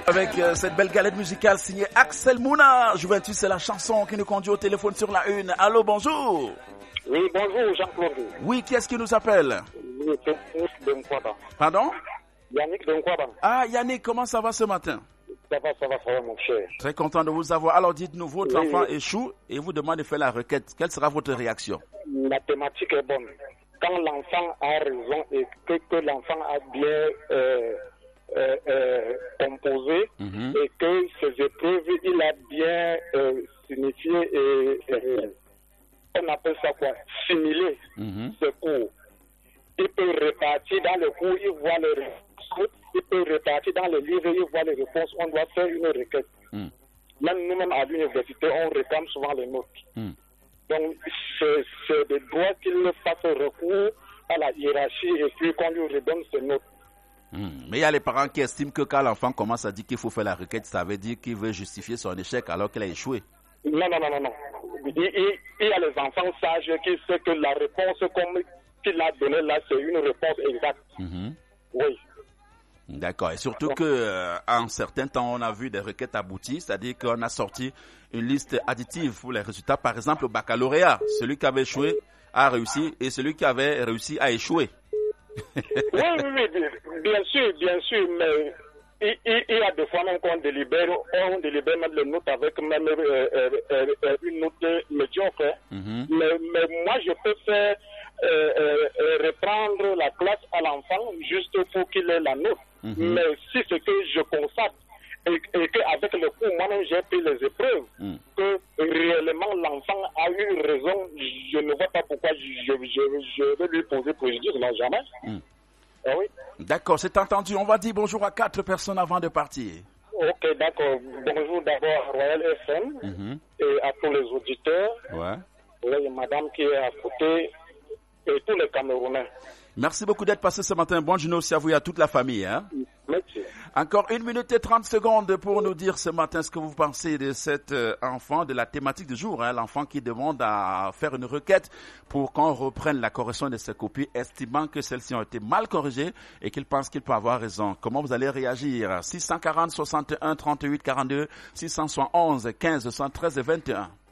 Avec cette belle galette musicale signée Axel Mouna. Juventus, c'est la chanson qui nous conduit au téléphone sur la une. Allô, bonjour. Oui, bonjour Jean-Claude. Oui, qui est-ce qui nous appelle? Oui, c'est Yannick de Nkwaba. Pardon? Yannick de Nkwaba. Ah, Yannick, comment ça va ce matin? Ça va, mon cher. Très content de vous avoir. Alors, dites-nous, votre enfant échoue et vous demande de faire la requête. Quelle sera votre réaction? La thématique est bonne. Quand l'enfant a raison et que l'enfant a bien composé et que ses épreuves, il a bien signifié et on appelle ça quoi? Simulé ce cours. Il peut répartir dans le cours, il voit les réponses. Il peut répartir dans le livre, il voit les réponses. On doit faire une requête. Même nous-mêmes à l'université, on réclame souvent les notes. Donc, c'est de droit qu'il fasse recours à la hiérarchie et puis qu'on lui redonne ses notes. Mais il y a les parents qui estiment que quand l'enfant commence à dire qu'il faut faire la requête, ça veut dire qu'il veut justifier son échec alors qu'il a échoué. Non. Il y a les enfants sages qui savent que la réponse comme qu'il a donnée là, c'est une réponse exacte. Oui. D'accord. Et surtout que en certains temps, on a vu des requêtes abouties, c'est-à-dire qu'on a sorti une liste additive pour les résultats. Par exemple, au baccalauréat, celui qui avait échoué a réussi et celui qui avait réussi a échoué. Oui, bien sûr, mais il y a des fois même qu'on délibère même les notes avec même une note médiocre. Mais moi, je peux faire reprendre la classe à l'enfant juste pour qu'il ait la note. Mais si c'est que je constate et qu'avec le cours, moi-même j'ai pris les épreuves, que réellement l'enfant a eu raison, je ne vois pas pourquoi je vais lui poser préjudice, non jamais. Ah oui. D'accord, c'est entendu. On va dire bonjour à 4 personnes avant de partir. Ok, d'accord. Bonjour d'abord à Royal FM et à tous les auditeurs. Oui, madame qui est à côté et tous les Camerounais. Merci beaucoup d'être passé ce matin. Bonne journée aussi à vous et à toute la famille. Merci. Encore 1 minute et 30 secondes pour nous dire ce matin ce que vous pensez de cet enfant, de la thématique du jour. L'enfant qui demande à faire une requête pour qu'on reprenne la correction de ses copies, estimant que celles-ci ont été mal corrigées et qu'il pense qu'il peut avoir raison. Comment vous allez réagir? 640 61 38 42, 671 15 113 et 21.